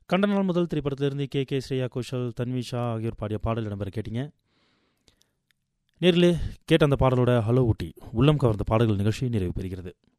கண்ட நாள் முதல் திரைப்படத்திலிருந்து கே ஸ்ரேயா கோஷல், தன்விஷா ஆகியோர் பாடிய பாடல் இடம்பெற கேட்டீங்க. நேரிலே கேட்ட அந்த பாடலோட ஹலோ ஊட்டி உள்ளம் கவர்ந்த பாடல்கள் நிகழ்ச்சி நிறைவு பெறுகிறது.